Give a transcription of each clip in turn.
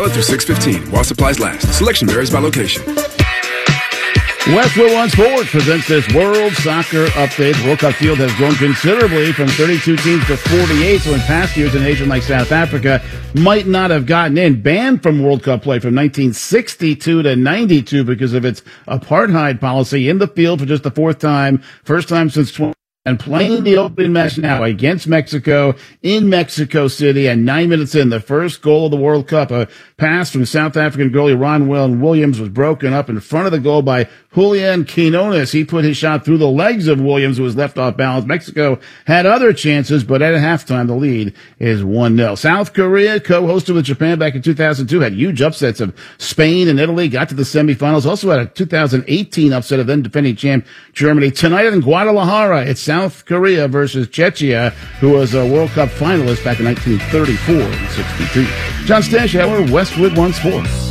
valid through 6/15 while supplies last. Selection varies by location. Westwood One Sports presents this World Soccer Update. The World Cup field has grown considerably from 32 teams to 48, so in past years, a nation like South Africa might not have gotten in. Banned from World Cup play from 1962 to 92 because of its apartheid policy, in the field for just the fourth time, first time since 20. And playing the opening match now against Mexico in Mexico City, and 9 minutes in, the first goal of the World Cup, a pass from South African goalie Ronwen Williams was broken up in front of the goal by Julian Quinones. He put his shot through the legs of Williams, who was left off balance. Mexico had other chances, but at halftime, the lead is 1-0. South Korea, co-hosted with Japan back in 2002, had huge upsets of Spain and Italy, got to the semifinals. Also had a 2018 upset of then defending champ Germany. Tonight in Guadalajara, it's South Korea versus Czechia, who was a World Cup finalist back in 1934 and 62. John Stanshauer, Westwood One Sports.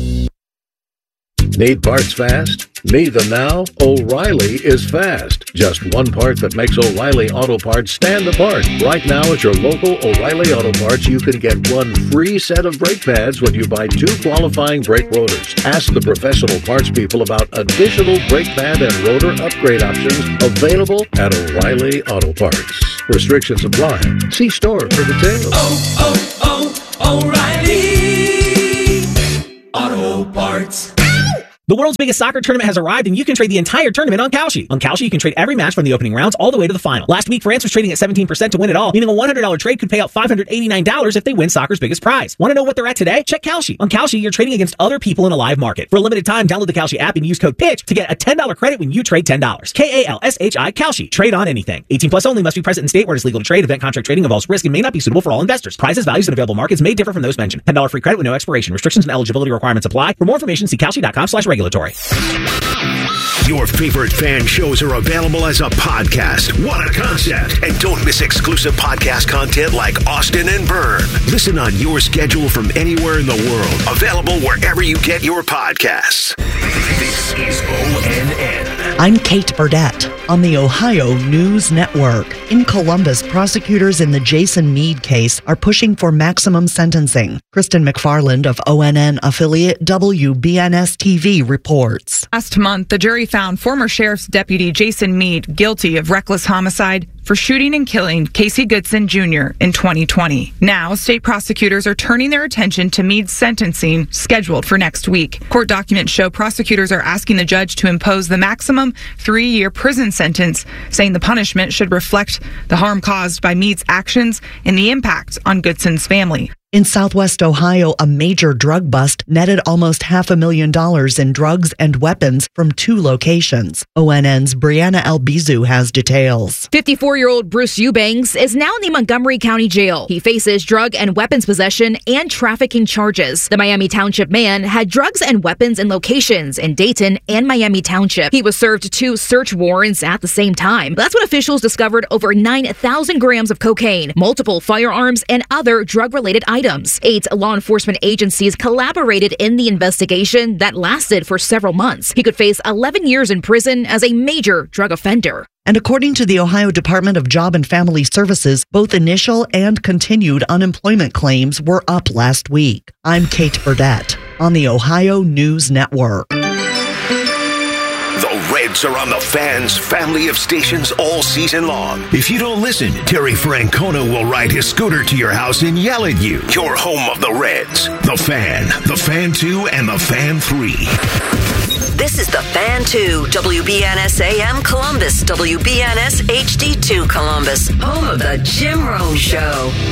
Need parts fast? Need them now? O'Reilly is fast. Just one part that makes O'Reilly Auto Parts stand apart. Right now at your local O'Reilly Auto Parts, you can get one free set of brake pads when you buy 2 qualifying brake rotors. Ask the professional parts people about additional brake pad and rotor upgrade options available at O'Reilly Auto Parts. Restrictions apply. See store for details. O'Reilly Auto Parts. The world's biggest soccer tournament has arrived, and you can trade the entire tournament on Kalshi. On Kalshi, you can trade every match from the opening rounds all the way to the final. Last week, France was trading at 17% to win it all, meaning a $100 trade could pay out $589 if they win soccer's biggest prize. Want to know what they're at today? Check Kalshi. On Kalshi, you're trading against other people in a live market. For a limited time, download the Kalshi app and use code PITCH to get a $10 credit when you trade $10. KALSHI Kalshi. Trade on anything. 18 plus only. Must be present in state where it is legal to trade. Event contract trading involves risk and may not be suitable for all investors. Prices, values, and available markets may differ from those mentioned. $10 free credit with no expiration. Restrictions and eligibility requirements apply. For more information, see kalshi.com/regulatory. Your favorite fan shows are available as a podcast. What a concept. And don't miss exclusive podcast content like Austin and Byrne. Listen on your schedule from anywhere in the world. Available wherever you get your podcasts. This is ONN. I'm Kate Burdett on the Ohio News Network. In Columbus, prosecutors in the Jason Meade case are pushing for maximum sentencing. Kristen McFarland of ONN affiliate WBNS-TV reports. Last month, the jury found former Sheriff's Deputy Jason Meade guilty of reckless homicide for shooting and killing Casey Goodson Jr. in 2020. Now, state prosecutors are turning their attention to Meade's sentencing scheduled for next week. Court documents show prosecutors are asking the judge to impose the maximum 3-year prison sentence, saying the punishment should reflect the harm caused by Meade's actions and the impact on Goodson's family. In Southwest Ohio, a major drug bust netted almost $500,000 in drugs and weapons from 2 locations. ONN's Brianna Albizu has details. 54-year-old Bruce Eubanks is now in the Montgomery County Jail. He faces drug and weapons possession and trafficking charges. The Miami Township man had drugs and weapons in locations in Dayton and Miami Township. He was served 2 search warrants at the same time. That's when officials discovered over 9,000 grams of cocaine, multiple firearms, and other drug-related items. 8 law enforcement agencies collaborated in the investigation that lasted for several months. He could face 11 years in prison as a major drug offender. And according to the Ohio Department of Job and Family Services, both initial and continued unemployment claims were up last week. I'm Kate Burdett on the Ohio News Network. The Reds are on the Fan's family of stations all season long. If you don't listen, Terry Francona will ride his scooter to your house and yell at you. Your home of the Reds. The Fan, the Fan 2, and the Fan 3. This is the Fan 2, WBNS AM Columbus, WBNS HD2 Columbus, home of the Jim Rome Show.